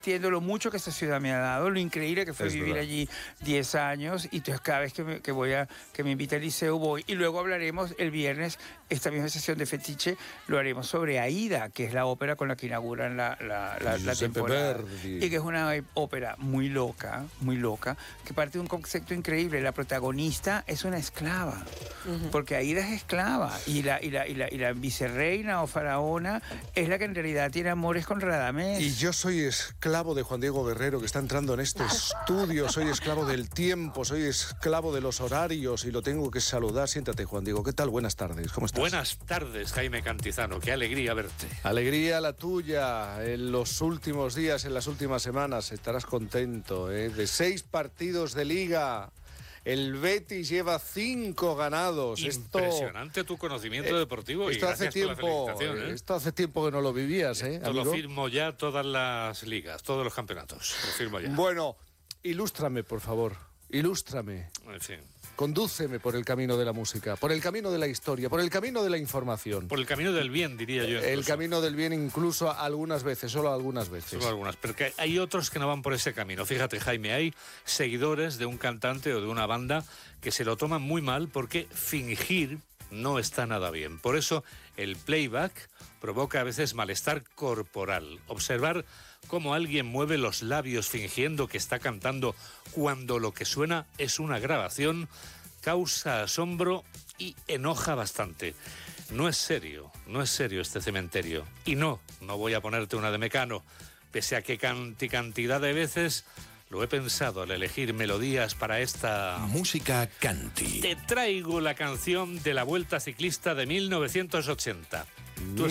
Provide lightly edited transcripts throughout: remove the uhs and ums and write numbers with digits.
Entiendo lo mucho que esta ciudad me ha dado, lo increíble que fue vivir allí 10 años, y entonces cada vez que me invita al liceo voy. Y luego hablaremos el viernes, esta misma sesión de Fetiche, lo haremos sobre Aida, que es la ópera con la que inauguran la temporada. Y que es una ópera muy loca, que parte de un concepto increíble. La protagonista es una esclava, porque Aida es esclava, y la vicerreina o faraona es la que en realidad tiene amores con Radamés. Y yo soy esclavo de Juan Diego Guerrero, que está entrando en este estudio. Soy esclavo del tiempo, soy esclavo de los horarios y lo tengo que saludar. Siéntate, Juan Diego. ¿Qué tal? Buenas tardes. ¿Cómo estás? Buenas tardes, Jaime Cantizano. Qué alegría verte. Alegría la tuya. En los últimos días, en las últimas semanas, estarás contento, ¿eh? De 6 partidos de Liga, el Betis lleva 5 ganados. Impresionante tu conocimiento deportivo, y gracias por la felicitación, ¿eh? Esto hace tiempo que no lo vivías, ¿eh, amigo? Lo firmo ya, todas las ligas, todos los campeonatos. Lo firmo ya. Bueno, ilústrame, por favor. Ilústrame. En fin. Condúceme por el camino de la música, por el camino de la historia, por el camino de la información. Por el camino del bien, diría yo. El camino del bien, incluso algunas veces, solo algunas veces. Solo algunas, pero que hay otros que no van por ese camino. Fíjate, Jaime, hay seguidores de un cantante o de una banda que se lo toman muy mal porque fingir no está nada bien. Por eso el playback provoca a veces malestar corporal. Observar cómo alguien mueve los labios fingiendo que está cantando cuando lo que suena es una grabación causa asombro y enoja bastante. No es serio este cementerio. Y no voy a ponerte una de Mecano, pese a que cantidad de veces lo he pensado al elegir melodías para esta música Canti. Te traigo la canción de la Vuelta Ciclista de 1980. Tú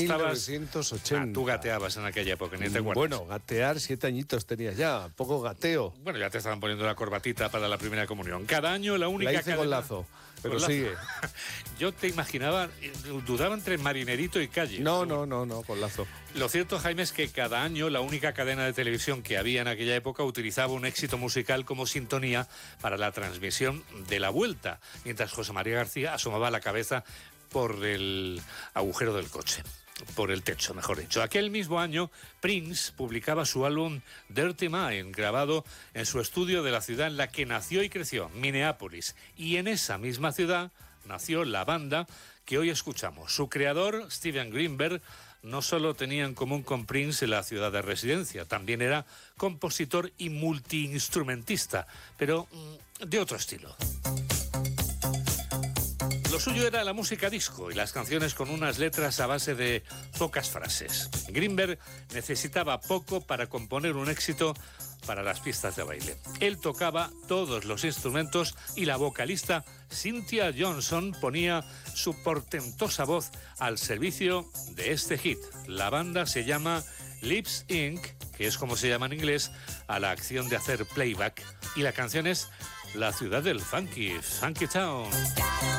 1980. Tú gateabas en aquella época, ni te acuerdas. Bueno, gatear 7 añitos tenías ya, poco gateo. Bueno, ya te estaban poniendo la corbatita para la primera comunión. Cada año la única la hice con lazo, pero con sigue. Lazo. Yo te imaginaba, dudaba entre marinerito y calle. No, con lazo. Lo cierto, Jaime, es que cada año la única cadena de televisión que había en aquella época utilizaba un éxito musical como sintonía para la transmisión de la Vuelta, mientras José María García asomaba la cabeza por el agujero del coche, por el techo, mejor dicho. Aquel mismo año, Prince publicaba su álbum Dirty Mind, grabado en su estudio de la ciudad en la que nació y creció, Minneapolis. Y en esa misma ciudad nació la banda que hoy escuchamos. Su creador, Steven Greenberg, no solo tenía en común con Prince la ciudad de residencia, también era compositor y multiinstrumentista, pero de otro estilo. Lo suyo era la música disco y las canciones con unas letras a base de pocas frases. Greenberg necesitaba poco para componer un éxito para las pistas de baile. Él tocaba todos los instrumentos y la vocalista Cynthia Johnson ponía su portentosa voz al servicio de este hit. La banda se llama Lips Inc., que es como se llama en inglés a la acción de hacer playback, y la canción es La ciudad del funky, Funky Town.